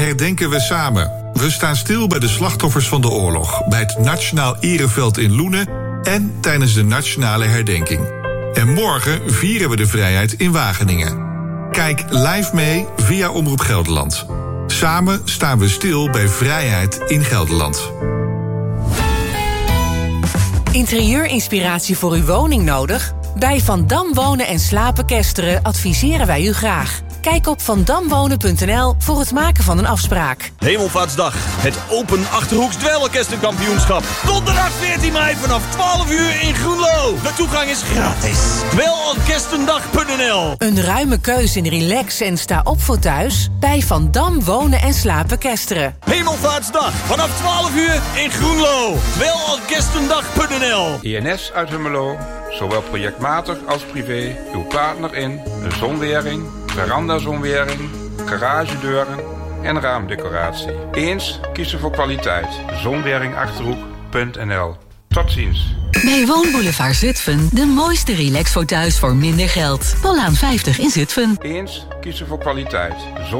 herdenken we samen. We staan stil bij de slachtoffers van de oorlog, bij het Nationaal Ereveld in Loenen en tijdens de nationale herdenking. En morgen vieren we de vrijheid in Wageningen. Kijk live mee via Omroep Gelderland. Samen staan we stil bij vrijheid in Gelderland. Interieurinspiratie voor uw woning nodig? Bij Van Dam Wonen en Slapen Kesteren adviseren wij u graag. Kijk op vandamwonen.nl voor het maken van een afspraak. Hemelvaartsdag, het Open Achterhoeks Dweilorkestenkampioenschap. Donderdag 14 mei vanaf 12 uur in Groenlo. De toegang is gratis. Dweilorkestendag.nl. Een ruime keus in relax en sta op voor thuis bij Van Dam Wonen en Slapen Kesteren. Hemelvaartsdag, vanaf 12 uur in Groenlo. Dweilorkestendag.nl. INS uit Hummelo, zowel projectmatig als privé, uw partner in de zonwering, verandazonwering, garagedeuren en raamdecoratie. Eens kiezen voor kwaliteit. Zonweringachterhoek.nl. Tot ziens. Bij Woonboulevard Zutphen de mooiste relaxfoto's voor minder geld. Pollaan 50 in Zutphen. Eens kiezen voor kwaliteit.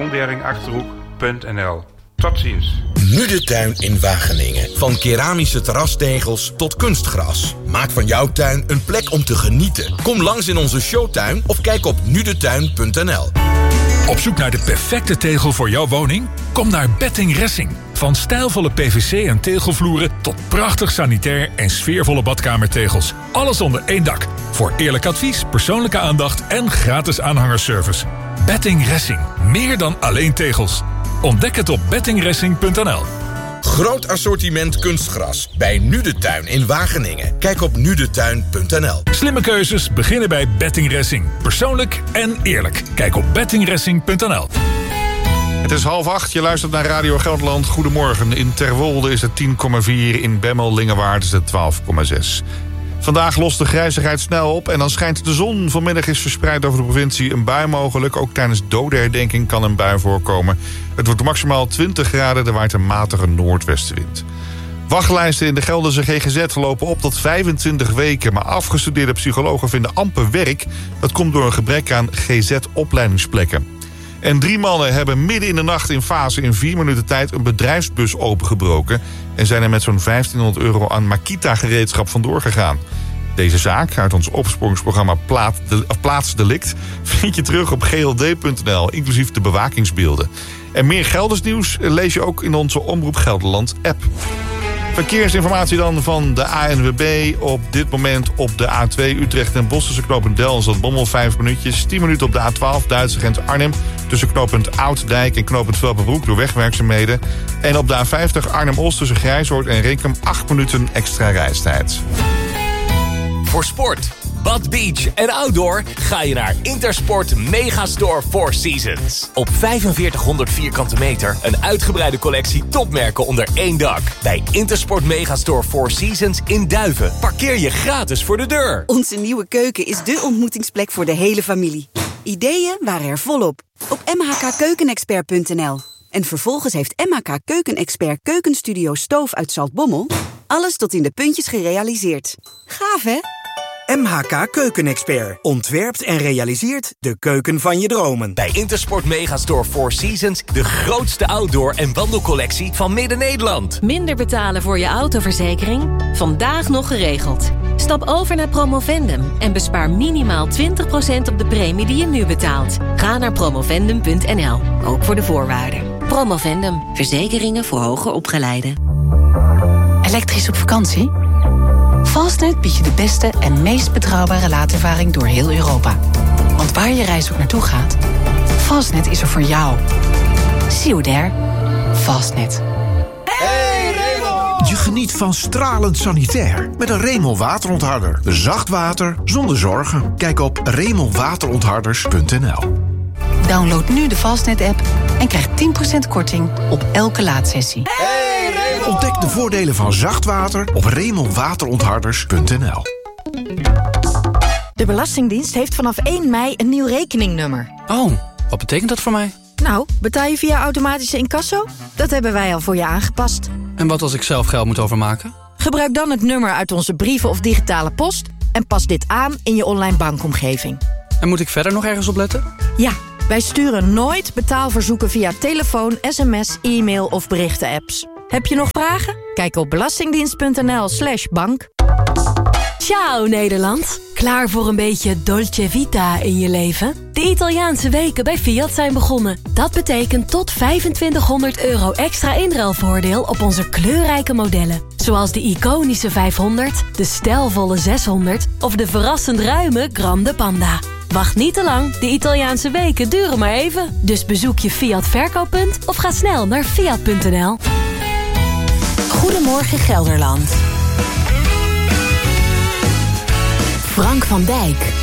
Zonweringachterhoek.nl. Tot ziens. Nu de tuin in Wageningen. Van keramische terrastegels tot kunstgras. Maak van jouw tuin een plek om te genieten. Kom langs in onze showtuin of kijk op nudetuin.nl. Op zoek naar de perfecte tegel voor jouw woning? Kom naar Betting Ressing. Van stijlvolle PVC en tegelvloeren tot prachtig sanitair en sfeervolle badkamertegels. Alles onder één dak. Voor eerlijk advies, persoonlijke aandacht en gratis aanhangerservice. Betting Ressing. Meer dan alleen tegels. Ontdek het op bettingressing.nl. Groot assortiment kunstgras bij Nu de Tuin in Wageningen. Kijk op nudetuin.nl. Slimme keuzes beginnen bij Betting Ressing. Persoonlijk en eerlijk. Kijk op bettingressing.nl. Het is 7:30, je luistert naar Radio Gelderland. Goedemorgen. In Terwolde is het 10,4, in Bemmel-Lingewaard is het 12,6. Vandaag lost de grijzigheid snel op en dan schijnt de zon. Vanmiddag is verspreid over de provincie een bui mogelijk. Ook tijdens dodenherdenking kan een bui voorkomen. Het wordt maximaal 20 graden, er waait een matige noordwestenwind. Wachtlijsten in de Gelderse GGZ lopen op tot 25 weken... maar afgestudeerde psychologen vinden amper werk. Dat komt door een gebrek aan GZ-opleidingsplekken. En 3 mannen hebben midden in de nacht in Fase in 4 minuten tijd een bedrijfsbus opengebroken en zijn er met zo'n €1500 aan Makita-gereedschap vandoor gegaan. Deze zaak uit ons opsporingsprogramma Plaatsdelict vind je terug op gld.nl, inclusief de bewakingsbeelden. En meer Gelders nieuws lees je ook in onze Omroep Gelderland-app. Verkeersinformatie dan van de ANWB. Op dit moment op de A2 Utrecht en Bosch tussen knooppunt Del en Zaltbommel 5 minuutjes. 10 minuten op de A12 Duitse grens Arnhem tussen knooppunt Ouddijk en knooppunt Velpenbroek door wegwerkzaamheden. En op de A50 Arnhem-Oost tussen Grijzoord en Renkum 8 minuten extra reistijd. Voor sport, bad, beach en outdoor ga je naar Intersport Megastore Four Seasons. Op 4500 vierkante meter een uitgebreide collectie topmerken onder één dak. Bij Intersport Megastore Four Seasons in Duiven parkeer je gratis voor de deur. Onze nieuwe keuken is dé ontmoetingsplek voor de hele familie. Ideeën waren er volop op mhkkeukenexpert.nl. En vervolgens heeft MHK Keukenexpert Keukenstudio Stoof uit Zaltbommel alles tot in de puntjes gerealiseerd. Gaaf, hè? MHK Keukenexpert ontwerpt en realiseert de keuken van je dromen. Bij Intersport Megastore Four Seasons de grootste outdoor- en wandelcollectie van Midden-Nederland. Minder betalen voor je autoverzekering? Vandaag nog geregeld. Stap over naar Promovendum en bespaar minimaal 20% op de premie die je nu betaalt. Ga naar promovendum.nl, ook voor de voorwaarden. Promovendum, verzekeringen voor hoger opgeleiden. Elektrisch op vakantie? Fastnet biedt je de beste en meest betrouwbare laadervaring door heel Europa. Want waar je reis ook naartoe gaat, Fastnet is er voor jou. See you there. Fastnet. Hey Raymond! Je geniet van stralend sanitair met een Raymond waterontharder. Zacht water zonder zorgen. Kijk op RaymondWaterontharders.nl. Download nu de Fastnet-app en krijg 10% korting op elke laadsessie. Ontdek de voordelen van zacht water op RaymondWaterontharders.nl. De Belastingdienst heeft vanaf 1 mei een nieuw rekeningnummer. Oh, wat betekent dat voor mij? Nou, betaal je via automatische incasso? Dat hebben wij al voor je aangepast. En wat als ik zelf geld moet overmaken? Gebruik dan het nummer uit onze brieven of digitale post en pas dit aan in je online bankomgeving. En moet ik verder nog ergens op letten? Ja, Wij sturen nooit betaalverzoeken via telefoon, sms, e-mail of berichten-apps. Heb je nog vragen? Kijk op belastingdienst.nl/bank. Ciao Nederland. Klaar voor een beetje Dolce Vita in je leven? De Italiaanse weken bij Fiat zijn begonnen. Dat betekent tot €2500 extra inruilvoordeel op onze kleurrijke modellen. Zoals de iconische 500, de stijlvolle 600 of de verrassend ruime Grande Panda. Wacht niet te lang, de Italiaanse weken duren maar even. Dus bezoek je Fiat verkooppunt of ga snel naar fiat.nl. Goedemorgen Gelderland. Frank van Dijk.